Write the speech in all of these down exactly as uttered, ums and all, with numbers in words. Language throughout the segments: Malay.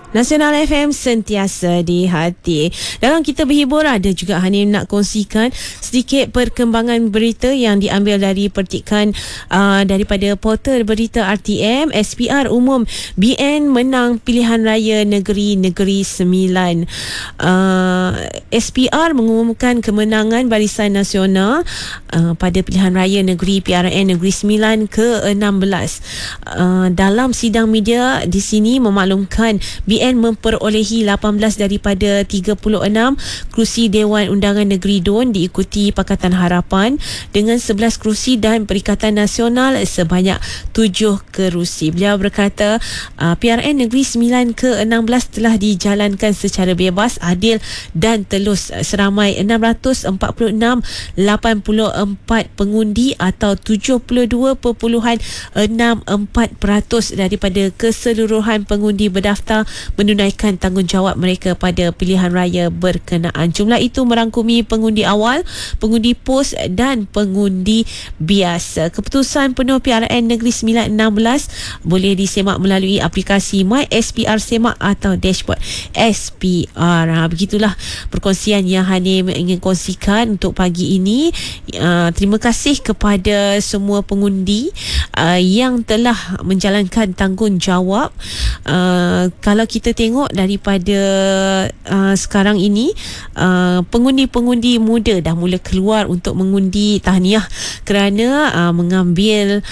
Nasional F M sentiasa di hati. Dalam kita berhibur, ada juga Hanim nak kongsikan sedikit perkembangan berita yang diambil dari petikan uh, daripada portal berita R T M. S P R umum B N menang pilihan raya Negeri-Negeri Sembilan. uh, S P R mengumumkan kemenangan Barisan Nasional uh, pada pilihan raya negeri P R N Negeri Sembilan ke enam belas. uh, dalam sidang media di sini memaklumkan B N memperolehi lapan belas daripada tiga puluh enam kerusi Dewan Undangan Negeri D U N, diikuti Pakatan Harapan dengan sebelas kerusi dan Perikatan Nasional sebanyak tujuh kerusi. Beliau berkata uh, P R N Negeri Sembilan ke enam belas telah dijalankan secara bebas, adil dan telus. Seramai enam ratus empat puluh enam perpuluhan lapan puluh empat pengundi atau tujuh puluh dua perpuluhan enam empat peratus daripada keseluruhan pengundi berdaftar menunaikan tanggungjawab mereka pada pilihan raya berkenaan. Jumlah itu merangkumi pengundi awal, pengundi pos dan pengundi biasa. Keputusan penuh P R N Negeri Sembilan enam belas boleh disemak melalui aplikasi My S P R Semak atau dashboard S P R. Ha, begitulah perkongsian yang Hanim ingin kongsikan untuk pagi ini. Uh, terima kasih kepada semua pengundi uh, yang telah menjalankan tanggungjawab. Uh, kalau kita tengok daripada uh, sekarang ini, uh, pengundi-pengundi muda dah mula keluar untuk mengundi. Tahniah kerana uh, mengambil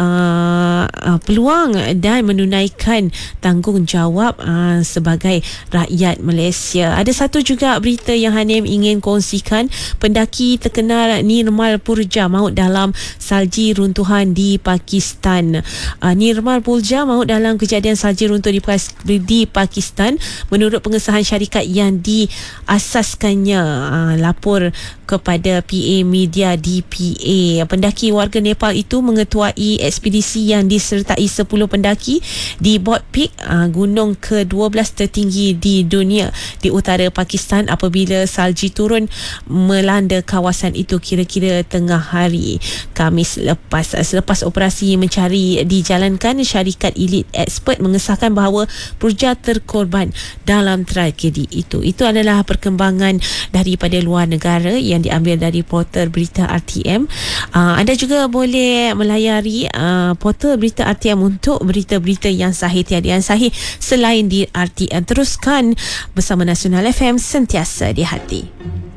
uh, uh, peluang dan menunaikan tanggungjawab uh, sebagai rakyat Malaysia. Ada satu juga berita yang Hanim ingin kongsikan. Pendaki terkenal Nirmal Purja maut dalam salji runtuhan di Pakistan. Uh, Nirmal Purja maut dalam kejadian salji runtuh di, di Pakistan menurut pengesahan syarikat yang diasaskannya. Uh, lapor kepada P A Media D P A. Pendaki warga Nepal itu mengetuai ekspedisi yang disertai sepuluh pendaki di Bot Peak, uh, gunung ke dua belas tertinggi di dunia di utara Pakistan, apabila salji turun melanda kawasan itu kira-kira tengah hari Khamis lepas. Selepas operasi mencari dijalankan, syarikat Elite Expert mengesahkan bahawa Purja terkorban dalam tragedi itu. Itu adalah perkembangan daripada luar negara yang diambil dari portal berita R T M. Uh, anda juga boleh melayari uh, portal berita R T M untuk berita-berita yang sahih tiada yang sahih selain di R T M. Teruskan bersama Nasional F M, sentiasa di hati.